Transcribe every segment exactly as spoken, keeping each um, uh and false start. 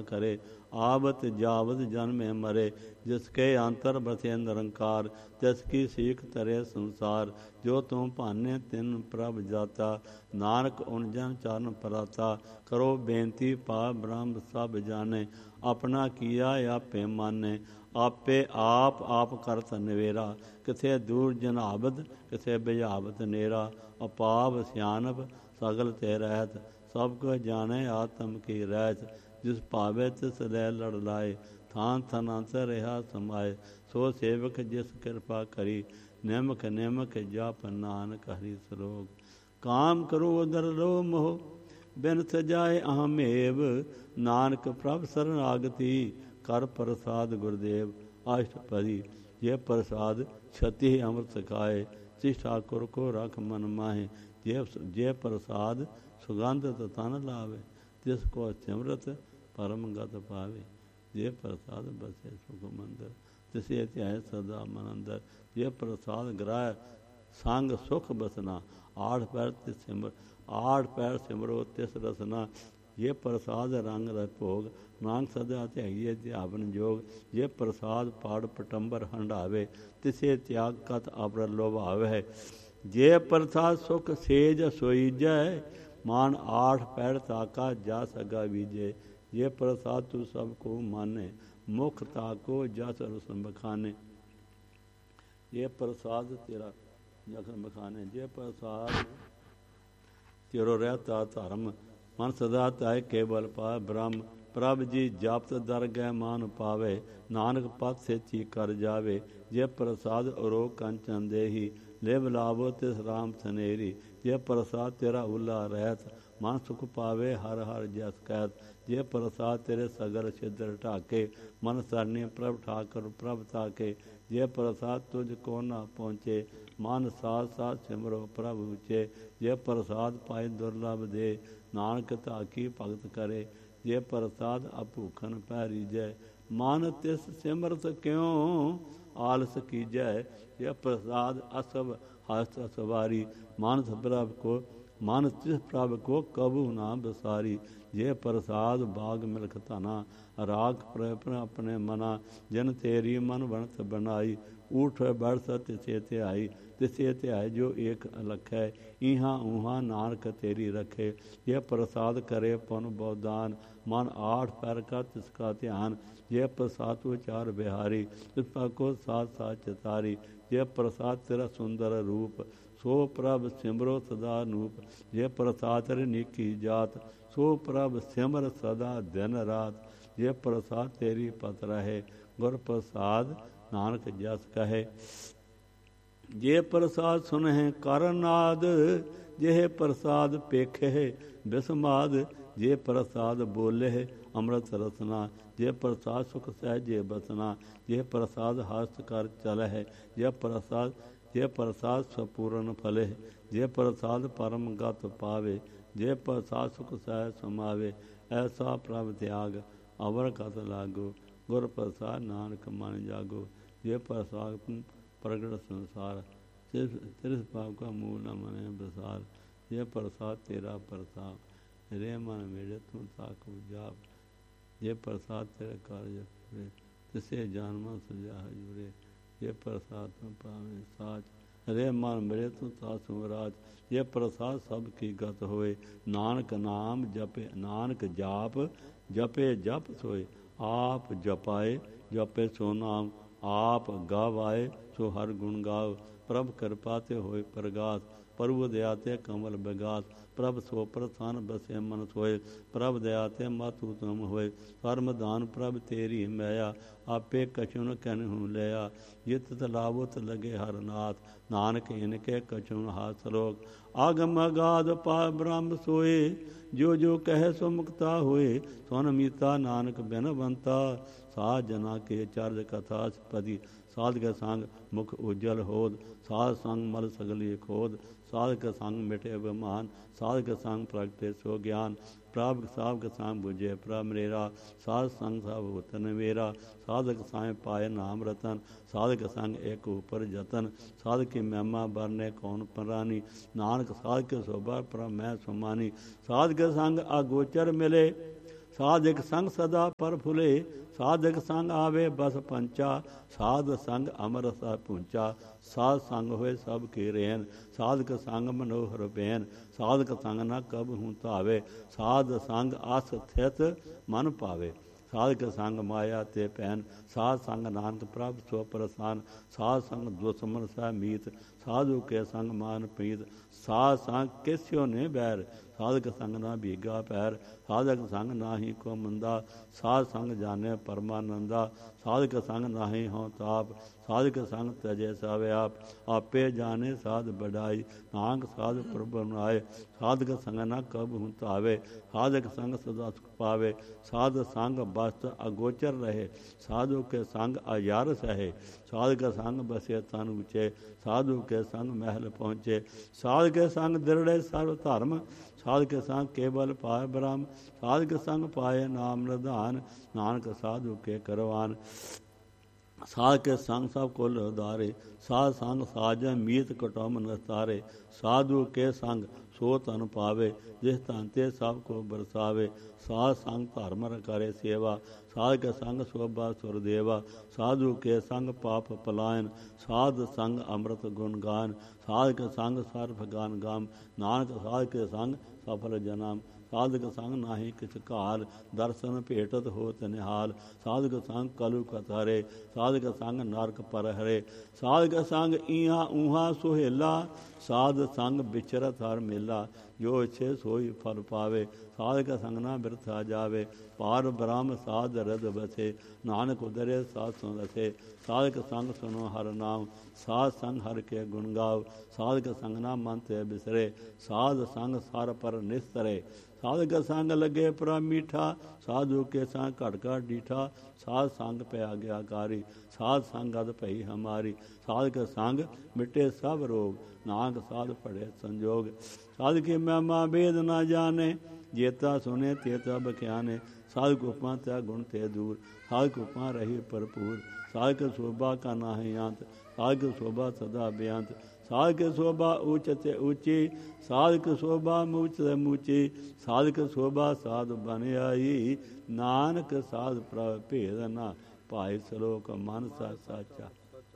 करे। आवत जावत जन्मे मरे, जिसके अंतर बसे निरंकार। तिसकी सीख तरे संसार, जो तुम भाने तिन प्रभ जाता। नानक उन जन चरण पराता, करो बेनती पा ब्रह्म सब जाने। अपना किया आपे माने, आपे आप आप करत नवेरा। किथे दूर जनाबद, किथे बुझावत नेरा। अपाव सियानप सगल ते रहत, सब कुछ जाने आत्म की रहत। जिस भावे तिस लै लड़ लाए, थान थनांतर रहा समाए। सो सेवक जिस कृपा करी, निमक निमक जप नानक हरि सरोग। काम करो उदर लो मोह, बिन सजाए अहमेव। नानक प्रभ शरणागति, कर प्रसाद गुरुदेव। अष्टपदी ये प्रसाद छति अमृत खाए, तिस ठाकुर को रख मन माहे। जे जे प्रसाद सुगंध तन लावे, तिसको सिमरत परम गत पावे। जे प्रसाद बसे सुख मंदिर, तिसे ध्याय सदा मन अंदर। जे प्रसाद ग्राह संग सुख बसना, आठ पैर तिस सिमर आठ पैर सिमरो तिस रसना। ये प्रसाद रंग रस भोग, नानक सदा ध्याइए ध्यावन जोग। जे प्रसाद पाड़ पटंबर हंडावे, तिसे त्याग कत अपर लोभावे। जे प्रसाद सुख सेज सोई जय, मान आठ पैर ताका जा सगा बीजे। ये प्रसाद तू सबको माने, मुख ताको जस रसम बखाने। ये प्रसाद तेरा जखम बखाने। जे प्रसाद तेरो रहता धर्म, मन सदा ताय केवल पाए ब्रह्म। प्रभ जी जापत दरगह मान पावे, नानक पथ सेची कर जावे। जे प्रसाद अरो कंचन देही, लिव लावो तिस राम सनेरी। जे प्रसाद तेरा उल्ला रहत, मन सुख पावे हर हर जस कहत। जे प्रसाद तेरे सगर छिद्र ढाके, मन सरने प्रभ ठाकर प्रभ ताके। जे प्रसाद तुझको ना पहुँचे, मन साथ साथ सिमरो प्रभ ऊँचे। जे प्रसाद पाए दुर्लभ दे, नानक ताकी भगत करे। जे प्रसाद अभूखन पैरी जय, मन तिस सिमरत क्यों आलस कीजै। जे प्रसाद असव हस्त सवारी, मानस प्रभ को मन तिस प्रभ को कबू ना बसारी। जे प्रसाद बाग मिलख धना, राख प्रपन अपने मना। जिन तेरी मन बनत बनाई, ऊठ बढ़ तिसे ध्याई। तिसे ध्याय जो एक अलख है, इहाँ उहाँ नानक तेरी रखे। ये प्रसाद करे पुन बहुदान, मन आठ पैर का तिसका ध्यान। ये प्रसाद उचार बिहारी, तिस को साथ साथ चितारी। ये प्रसाद तेरा सुंदर रूप, सो प्रभ सिमरो सदा नूप। ये प्रसाद तेरी नीकी जात, सो प्रभ सिमर सदा दिन रात। ये प्रसाद तेरी पत रहे, गुर प्रसाद नानक जस कहे। जे प्रसाद सुनहि कर नाद, जेह प्रसाद पेखे बिस्माद। जे प्रसाद बोले अमृत रसना, जे प्रसाद सुख सहजे बसना। जे प्रसाद हस्त कर चल है, जे प्रसाद जे प्रसाद सपूर्ण फले। जे प्रसाद परम गत पावे, जे प्रसाद सुख सह समावे। ऐसा प्रभ त्याग अवर कत लागो, गुर प्रसाद नानक मन जागो। जे प्रसाद प्रगट संसार, तिरस पाप का मूल न मने बसार। ये प्रसाद तेरा प्रताप, रे मन मेरे तू ताक जाप। ये प्रसाद तेरे कार्य पूरे, तिसे जन्म सजा जुरे। ये प्रसाद तुम पावे साच, रे मन मेरे तू तासु राज। ये प्रसाद सब की गत होए, नानक नाम जपे नानक जाप जपे जप सोए। आप जपाए जपे सो नाम, आप गावाए सो हर गुण गाओ। प्रभ कृपा ते होए प्रगास, प्रभु दया ते कमल विगास। प्रभ सो प्रस्थान बसे मन सोए, प्रभ दया ते मत उत्तम होए। कर्म दान प्रभ तेरी मैया, आपे कछु न कहूँ लया। जित तलावत लगे हर नाथ, नानक इनके कछु हाथ सलोक। आगम अगाध पार ब्रह्म सोए, जो जो कहे सो मुक्ता होए। सुन मीता नानक बिनवंता, साध जना के चर्ज कथा पदी। साधक संग मुख उज्जवल होद, साध संग मल सगली खोद। साधक संग मिटे अभिमान, साधक संग प्रगटे सो ज्ञान। प्रभ साधक संग बुझे प्रभ मेरा, साध संग सब होतन मेरा। साधक संग पाए नाम रतन, साधक संग एक ऊपर जतन। साधक की महिमा बरने कौन परानी, नानक साधक शोभा प्रभ मैं सुमानी। साधक संग अगोचर मिले, ਸਾਧਿਕ ਸੰਗ ਸਦਾ ਪਰ ਫੁਲੇ, ਸਾਧਕ ਸੰਗ ਆਵੇ ਬਸ ਪੰਚਾ, ਸਾਧ ਸੰਗ ਅੰਮ੍ਰਿਤ ਸਾ ਪਹੁੰਚਾ। ਸਾਧ ਸੰਗ ਹੋਏ ਸਭ ਕੀ ਰੇਨ, ਸਾਧਕ ਸੰਗ ਮਨੋਹਰ ਬੈਨ, ਸਾਧਕ ਸੰਗ ਨਾ ਕਬ ਹੂੰ ਧਾਵੇ, ਸਾਧ ਸੰਗ ਆਸ ਥਿਤ ਮਨ ਪਾਵੇ। ਸਾਧਕ ਸੰਗ ਮਾਇਆ ਤੇ ਭੈਨ, ਸਾਧ ਸੰਗ ਨਾਨਕ ਪ੍ਰਭ ਸੋ ਪ੍ਰਸਾਨ, ਸਾਧ ਸੰਗ ਦੁਸ਼ਮਨ ਸਹਿ ਮੀਤ, ਸਾਧੂ ਕੇ ਸੰਗ ਮਾਨ ਪ੍ਰੀਤ, ਸਾਧ ਸੰਗ ਕਿਸਿਓ ਨੇ ਬੈਰ, ਸਾਧਕ ਸੰਗ ਨਾ ਭੀਗਾ ਪੈਰ, ਸਾਧਕ ਸੰਗ ਨਾਹੀ ਕੋ ਮੰਦਾ, ਸਾਧ ਸੰਗ ਜਾਣੇ ਪਰਮਾਨੰਦਾ, ਸਾਧਕ ਸੰਗ ਨਾਹੀ ਹੋਂ ਤਾਪ, ਸਾਧਕ ਸੰਗ ਤਜੇ ਸਭ ਆਪ, ਆਪੇ ਜਾਣੇ ਸਾਧ ਬੜਾਈ, ਨਾਨਕ ਸਾਧ ਪ੍ਰਭ ਨਾਏ, ਸਾਧਕ ਸੰਗ ਨਾ ਕਬ ਹੂੰ ਧਾਵੇ, ਸਾਧਕ ਸੰਗ ਸਦਾ ਸੁਖ ਪਾਵੇ, ਸਾਧ ਸੰਗ ਬਸਤ ਅਗੋਚਰ ਰਹੇ, ਸਾਧੂ ਕੇ ਸੰਗ ਅਯਾਰ ਸਹੇ, ਸਾਧਕ ਸੰਗ ਬਸੇ ਤਨ ਉਚੇ, ਸਾਧੂ ਕੇ ਸੰਗ ਮਹਿਲ ਪਹੁੰਚੇ, ਸਾਧ ਕੇ ਸੰਗ ਦਿਰੜੇ ਸਰਵ ਧਰਮ, ਸਾਧ ਕੇ ਸੰਗ ਕੇਵਲ ਪਾਏ ਬ੍ਰਹਮ, ਸਾਧ ਕੇ ਸੰਗ ਪਾਏ ਨਾਮ ਨਿਧਾਨ, ਨਾਨਕ ਸਾਧੂ ਕੇ ਕਰਵਾਨ। ਸਾਧ ਕੇ ਸੰਗ ਸਭ ਕੁਲ ਉਦਾਰੇ, ਸਾਧ ਸੰਗ ਸਾਜੈ ਮੀਤ ਕਟੋਮ ਨਸਤਾਰੇ, ਸਾਧੂ ਕੇ ਸੰਗ ਸੋ ਤਨ ਪਾਵੇ, ਜਿਸ ਧਨ ਤੇ ਸਭ ਕੋ ਬਰਸਾਵੇ, ਸਾਧ ਸੰਗ ਧਰਮ ਕਰੇ ਸੇਵਾ, ਸਾਧ ਕੇ ਸੰਗ ਸੋਭਾ ਸੁਰ ਦੇਵਾ, ਸਾਧੂ ਕੇ ਸੰਗ ਪਾਪ ਪਲਾਇਨ, ਸਾਧ ਸੰਗ ਅੰਮ੍ਰਿਤ ਗੁਣ ਗਾਨ, ਸਾਧ ਕੇ ਸੰਗ ਸਰਬ ਗਾਨ ਗਾਮ, ਨਾਨਕ ਸਾਧ ਕੇ ਸੰਗ ਸਫਲ ਜਨਮ, ਸਾਧਕ ਸੰਗ ਨਾਹੀ ਕਿਛ ਘਾਲ, ਦਰਸ਼ਨ ਭੇਟਤ ਹੋਤ ਨਿਹਾਲ, ਸਾਧਕ ਸੰਗ ਕਲੂ ਕਤਾਰੇ, ਸਾਧਕ ਸੰਗ ਨਰਕ ਪਰ ਹਰੇ, ਸਾਧਕ ਸੰਗ ਈਹਾ ਊਹਾ ਸੁਹੇਲਾ, ਸਾਧ ਸੰਗ ਵਿਚਰਤ ਹਰ ਮੇਲਾ, ਜੋ ਇਛੇ ਸੋਈ ਫਲ ਪਾਵੇ, ਸਾਧਕ ਸੰਗ ਨਾ ਬਿਰਥਾ ਜਾਵੇ, ਪਾਰ ਬ੍ਰਹਮ ਸਾਧ ਰਦ ਬਸੇ, ਨਾਨਕ ਉਦਰੇ ਸਾਧ ਸੁਨ ਰਸੇ, ਸਾਧਕ ਸੰਗ ਸੁਨੋ ਹਰ ਨਾਮ, ਸਾਧ ਸੰਗ ਹਰ ਕੇ ਗੁਣ ਗਾਵ, ਸਾਧਕ ਸੰਗ ਨਾ ਮਨ ਤੇ ਬਿਸਰੇ, ਸਾਧ ਸੰਗ ਸਰ ਪਰ ਨਿਸਤਰੇ, ਸਾਧਕ ਸੰਗ ਲੱਗੇ ਪਰਾ ਮੀਠਾ, ਸਾਧੂ ਕੇ ਸੰਗ ਘਟ ਘਟ ਡੀਠਾ, ਸਾਧ ਸੰਗ ਪਿਆ ਗਿਆਕਾਰੀ, ਸਾਧ ਸੰਗ ਅਦ ਭਈ ਹਮਾਰੀ, ਸਾਧਕ ਸੰਗ ਮਿਟੇ ਸਭ ਰੋਗ, ਨਾਨਕ ਸਾਧ ਪੜੇ ਸੰਜੋਗ, ਸਾਧਕੀ ਮਹਿਮਾ ਭੇਦ ਨਾ ਜਾਣੇ, ਜੇਤਾ ਸੁਨੇ ਤੇਤਾ ਬਖਿਆਨੇ, ਸਾਧਕ ਉਪਮਾ ਤੈ ਗੁਣ ਤੇ ਦੂਰ, ਸਾਧਕ ਉਪਮਾ ਰਹੀ ਭਰਪੂਰ, ਸਾਧਕ ਸ਼ੋਭਾ ਕਾ ਨਾਹੀ ਅੰਤ, ਸਾਧਕ ਸ਼ੋਭਾ ਸਦਾ ਬੇਅੰਤ, ਸਾਧਕ ਸ਼ੋਭਾ ਉੱਚ ਤੇ ਉੱਚੀ, ਸਾਧਕ ਸ਼ੋਭਾ ਮੂਚ ਤੇ ਮੂਚੀ, ਸਾਧਕ ਸ਼ੋਭਾ ਸਾਧ ਬਨ ਆਈ, ਨਾਨਕ ਸਾਧ ਪ੍ਰਭ ਭੇਦ ਨਾ ਭਾਈ, ਸਲੋਕ ਮਨ ਸਾ ਸਾਚਾ,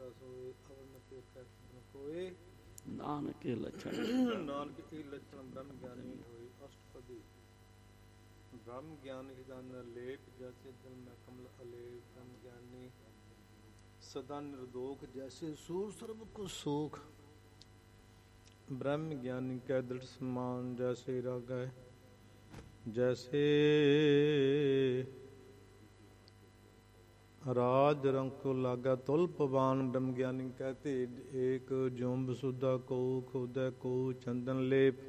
ਨਾਨਕ ਕੇ ਲੱਛਣ, ਨਾਨਕ ਕੇ ਲੱਛਣ ਬ੍ਰਹਮ ਗਿਆਨੀ ਹੋਏ। ਅਸ਼ਟਪਦੀ। ਬ੍ਰਹਮ ਗਿਆਨ ਹਿਦਾਨ ਲੇਪ, ਜੈਸੇ ਦਿਲ ਮੈਂ ਕਮਲ ਅਲੇਪ, ਬ੍ਰਹਮ ਗਿਆਨੀ ਸਦਾ ਨਿਰਦੋਖ, ਜੈਸੇ ਸੂਰ ਸਰਬ ਕੋ ਸੋਖ, ब्रह्म ज्ञानी कै दृढ़ समान, जैसे रागै जैसे राज रंग को लागा तुल पवान, ब्रह्म ज्ञानी कहते एक जोम्ब सुधा को खोदै को चंदन लेप,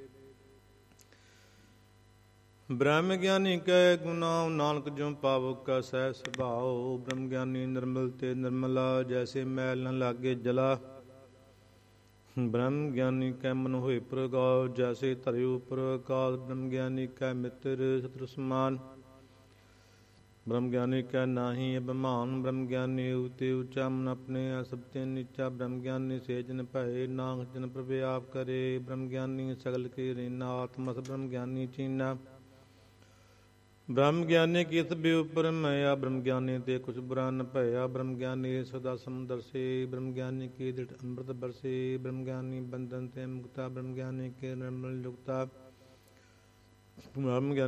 ब्रह्म ज्ञानी कै गुनाह नानक जो पावक का सह सुभाव, ब्रह्म ज्ञानी निर्मल ते निर्मला, जैसे मैल न लागे जला, ब्रह्म ज्ञानी कै मन होए प्रगाव, जैसे धरे उपर आकाश, ब्रह्म ज्ञानी कै मित्र शत्रु समान, ब्रह्म ज्ञानी कै नाहि अभिमान, ब्रह्म ज्ञानी उते ऊंचा मन अपने सब ते नीचा, ब्रह्म ज्ञानी से जन भय नानक जन प्रभु आप करे, ब्रह्म ज्ञानी सगल के रेना आत्मस, ब्रह्म ज्ञानी चीना, ब्रह्म ज्ञानी की सभी उपर मया, ब्रह्म ज्ञानी ते कुछ बुरा न भया, ब्रह्म ज्ञानी सदा समुदर से, ब्रह्म ज्ञानी की दृढ़ अमृत बरसे, ब्रह्म ज्ञानी बंधन ते मुक्ता, ब्रह्म ज्ञानी के निर्मल युक्ता, ब्रह्म ज्ञानी